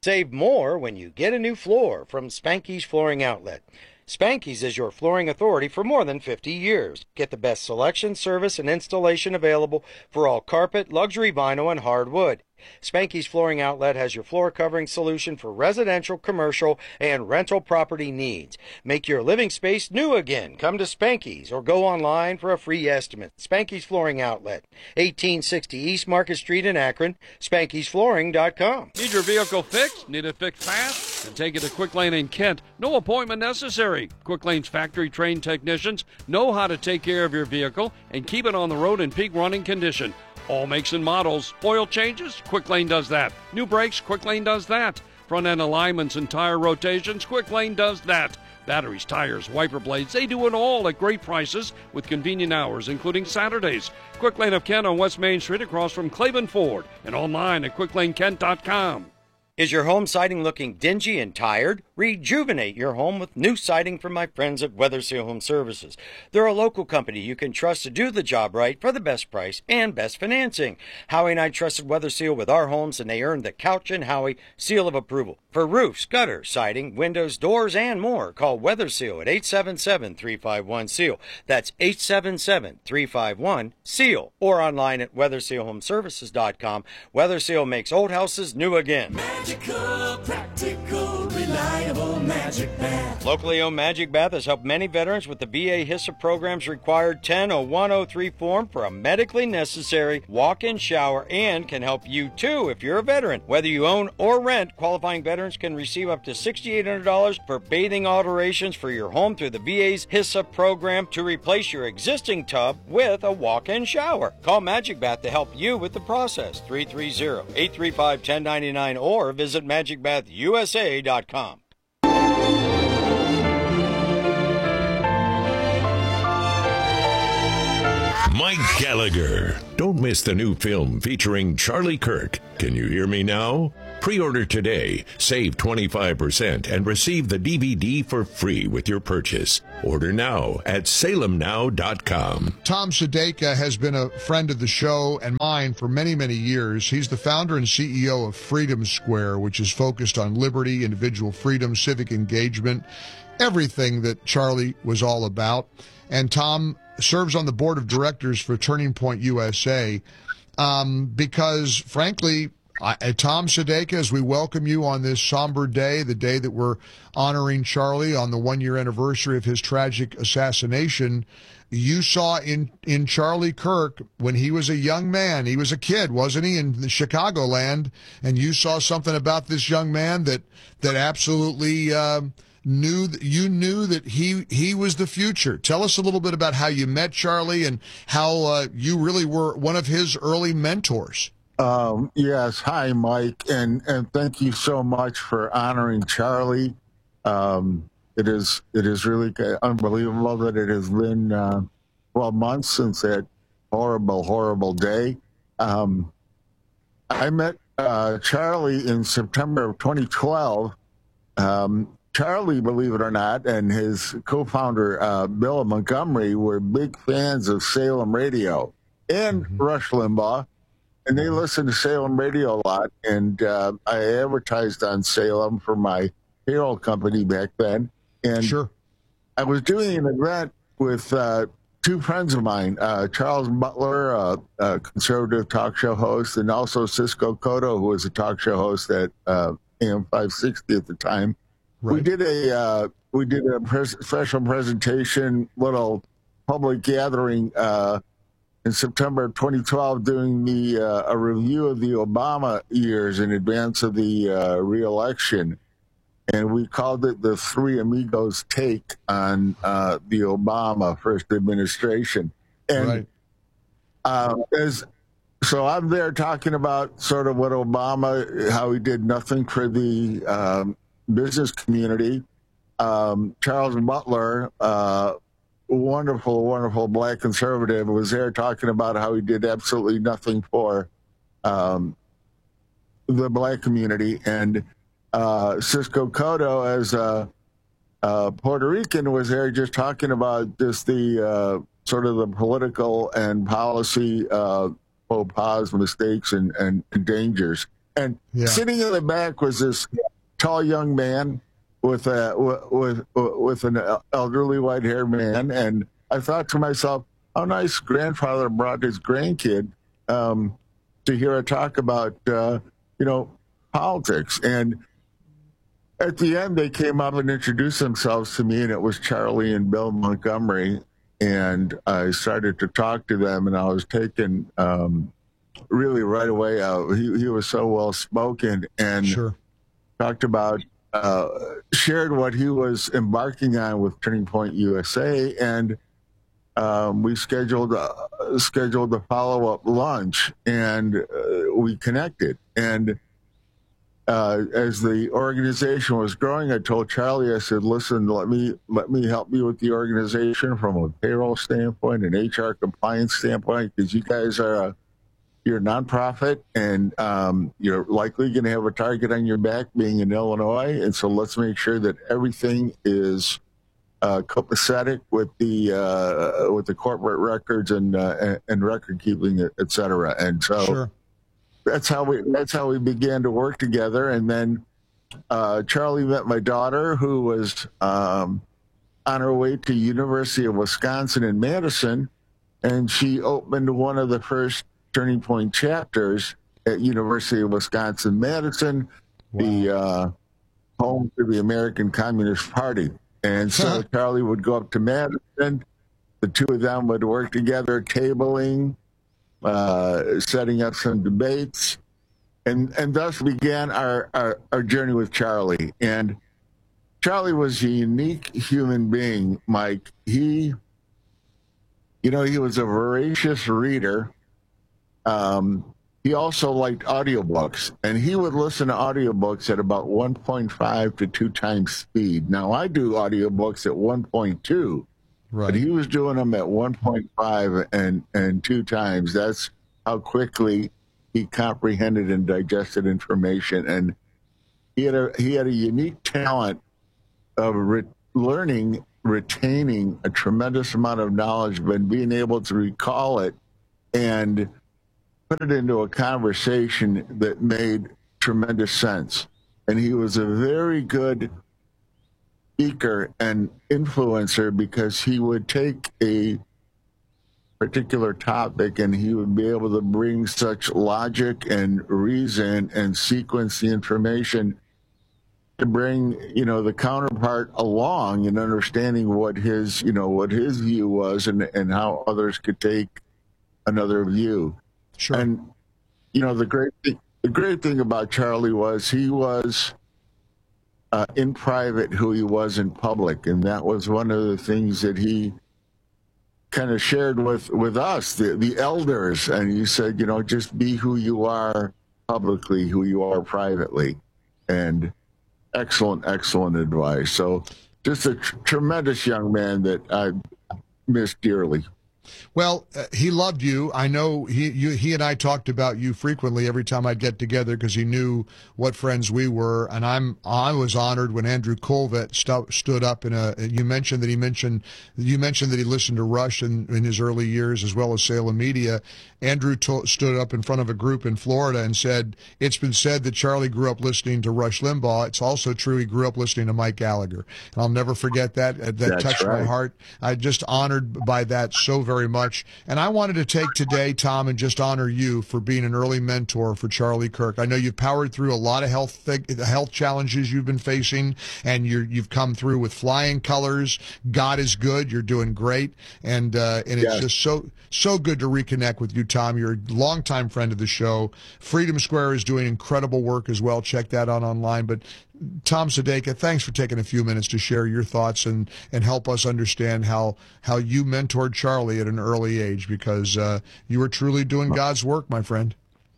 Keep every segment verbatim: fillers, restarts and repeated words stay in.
Save more when you get a new floor from Spanky's Flooring Outlet. Spanky's is your flooring authority for more than fifty years. Get the best selection, service, and installation available for all carpet, luxury vinyl, and hardwood. Spanky's Flooring Outlet has your floor covering solution for residential, commercial, and rental property needs. Make your living space new again. Come to Spanky's or go online for a free estimate. Spanky's Flooring Outlet, eighteen sixty East Market Street in Akron, spankys flooring dot com. Need your vehicle fixed? Need it fixed fast? Then take it to Quick Lane in Kent. No appointment necessary. Quick Lane's factory-trained technicians know how to take care of your vehicle and keep it on the road in peak running condition. All makes and models. Oil changes? Quick Lane does that. New brakes? Quick Lane does that. Front end alignments and tire rotations? Quick Lane does that. Batteries, tires, wiper blades, they do it all at great prices with convenient hours, including Saturdays. Quick Lane of Kent on West Main Street across from Claiborne Ford and online at quick lane kent dot com. Is your home siding looking dingy and tired? Rejuvenate your home with new siding from my friends at Weather Seal Home Services. They're a local company you can trust to do the job right for the best price and best financing. Howie and I trusted Weather Seal with our homes, and they earned the Couch and Howie seal of approval. For roofs, gutters, siding, windows, doors, and more, call Weather Seal at eight seven seven, three five one, S E A L. That's eight seven seven, three five one, S E A L. Or online at weather seal home services dot com. Weather Seal makes old houses new again. Magical, practical, reliable Magic Bath. Locally owned Magic Bath has helped many veterans with the V A HISA program's required ten oh one oh three form for a medically necessary walk-in shower, and can help you too if you're a veteran. Whether you own or rent, qualifying veterans can receive up to six thousand eight hundred dollars for bathing alterations for your home through the V A's HISA program to replace your existing tub with a walk-in shower. Call Magic Bath to help you with the process. three three zero, eight three five, one zero nine nine or visit magic bath u s a dot com. Mike Gallagher. Don't miss the new film featuring Charlie Kirk. Can you hear me now? Pre-order today, save twenty-five percent, and receive the D V D for free with your purchase. Order now at salem now dot com. Tom Sedeka has been a friend of the show and mine for many, many years. He's the founder and C E O of Freedom Square, which is focused on liberty, individual freedom, civic engagement, everything that Charlie was all about. And Tom serves on the board of directors for Turning Point U S A um, because, frankly, I, Tom Sedeka, as we welcome you on this somber day, the day that we're honoring Charlie on the one-year anniversary of his tragic assassination, you saw in, in Charlie Kirk, when he was a young man, he was a kid, wasn't he, in the Chicagoland, and you saw something about this young man that that absolutely uh, knew that you knew that he he was the future. Tell us a little bit about how you met Charlie and how uh, you really were one of his early mentors. Um, yes. Hi, Mike. And, and thank you so much for honoring Charlie. Um, it is, it is really unbelievable that it has been, uh, twelve months since that horrible, horrible day. Um, I met, uh, Charlie in September of twenty twelve. Um, Charlie, believe it or not, and his co-founder, uh, Bill Montgomery, were big fans of Salem Radio and mm-hmm. Rush Limbaugh. And they listened to Salem Radio a lot, and uh, I advertised on Salem for my payroll company back then. And sure. I was doing an event with uh, two friends of mine, uh, Charles Butler, uh, a conservative talk show host, and also Cisco Cotto, who was a talk show host at uh, A M five sixty at the time. Right. We did a uh, we did a pres- special presentation, little public gathering. Uh, In September of twenty twelve, doing the uh, a review of the Obama years in advance of the uh, re-election, and we called it the Three Amigos Take on uh, the Obama first administration. And right. uh, as so, I'm there talking about sort of what Obama, how he did nothing for the um, business community. Um, Charles Butler. Uh, wonderful, wonderful black conservative, was there talking about how he did absolutely nothing for um, the black community. And uh, Cisco Cotto, as a, a Puerto Rican, was there just talking about just the uh, sort of the political and policy uh, faux pas, mistakes, and, and, and dangers. And Yeah. sitting in the back was this tall young man with a with with an elderly white-haired man, and I thought to myself, how nice grandfather brought his grandkid um, to hear a talk about uh, you know politics. And at the end, they came up and introduced themselves to me, and it was Charlie and Bill Montgomery. And I started to talk to them, and I was taken um, really right away. Uh, he, he was so well spoken, and Sure. talked about, uh, shared what he was embarking on with Turning Point U S A, and um, we scheduled uh, scheduled a follow up lunch, and uh, we connected. And uh, as the organization was growing, I told Charlie, I said, "Listen, let me let me help you with the organization from a payroll standpoint, an H R compliance standpoint, because you guys are a you're a nonprofit, and um, you're likely going to have a target on your back being in Illinois. And so let's make sure that everything is uh, copacetic with the uh, with the corporate records and uh, and record keeping, et cetera." And so Sure. that's how we that's how we began to work together. And then uh, Charlie met my daughter, who was um, on her way to University of Wisconsin in Madison, and she opened one of the first Turning Point chapters at University of Wisconsin-Madison, wow. the uh, home to the American Communist Party. And so huh. Charlie would go up to Madison. The two of them would work together, tabling, uh, setting up some debates, and and thus began our, our, our journey with Charlie. And Charlie was a unique human being, Mike. He, you know, he was a voracious reader. Um, he also liked audiobooks, and he would listen to audiobooks at about one point five to two times speed. Now, I do audiobooks at one point two, right. But he was doing them at one point five and, and two times. That's how quickly he comprehended and digested information. And he had a, he had a unique talent of re- learning, retaining a tremendous amount of knowledge, but being able to recall it and put it into a conversation that made tremendous sense. And he was a very good speaker and influencer, because he would take a particular topic and he would be able to bring such logic and reason and sequence the information to bring, you know, the counterpart along in understanding what his, you know, what his view was, and, and how others could take another view. Sure. And, you know, the great thing, the great thing about Charlie was he was uh, in private who he was in public. And that was one of the things that he kind of shared with, with us, the, the elders. And he said, you know, just be who you are publicly, who you are privately. And excellent, excellent advice. So just a tr- tremendous young man that I miss dearly. Well, uh, he loved you. I know he you, he and I talked about you frequently every time I'd get together, because he knew what friends we were. And I'm I was honored when Andrew Colvett stu- stood up in a. You mentioned that he mentioned you mentioned that he listened to Rush in, in his early years, as well as Salem Media. Andrew to- stood up in front of a group in Florida and said, "It's been said that Charlie grew up listening to Rush Limbaugh. It's also true he grew up listening to Mike Gallagher." And I'll never forget that. That That's touched right. my heart. I'm just honored by that so very much. And I wanted to take today, Tom, and just honor you for being an early mentor for Charlie Kirk. I know you've powered through a lot of health th- health challenges you've been facing, and you're, you've come through with flying colors. God is good. You're doing great. And uh, and it's yes. just so so good to reconnect with you, Tom. You're a longtime friend of the show. Freedom Square is doing incredible work as well. Check that out online. But Tom Sadeka, thanks for taking a few minutes to share your thoughts and, and help us understand how, how you mentored Charlie at an early age, because uh, you were truly doing God's work, my friend.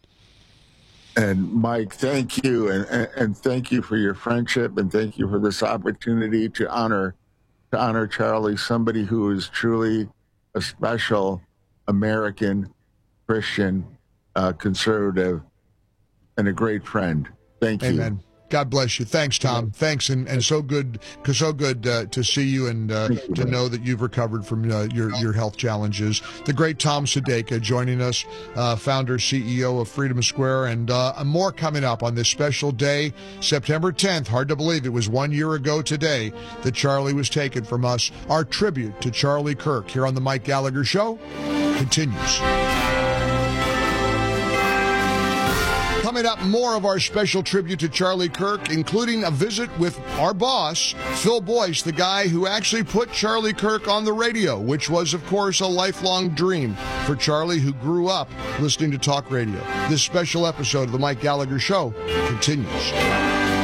And Mike, thank you, and, and, and thank you for your friendship, and thank you for this opportunity to honor to honor Charlie, somebody who is truly a special American Christian uh, conservative and a great friend. Thank you. Amen. God bless you. Thanks, Tom. Thanks, and, and so good, so good uh, to see you and uh, you, to know that you've recovered from uh, your your health challenges. The great Tom Sadeka joining us, uh, founder, C E O of Freedom Square, and uh, more coming up on this special day, September tenth. Hard to believe it was one year ago today that Charlie was taken from us. Our tribute to Charlie Kirk here on the Mike Gallagher Show continues. Coming up, more of our special tribute to Charlie Kirk, including a visit with our boss, Phil Boyce, the guy who actually put Charlie Kirk on the radio, which was, of course, a lifelong dream for Charlie, who grew up listening to talk radio. This special episode of the Mike Gallagher Show continues.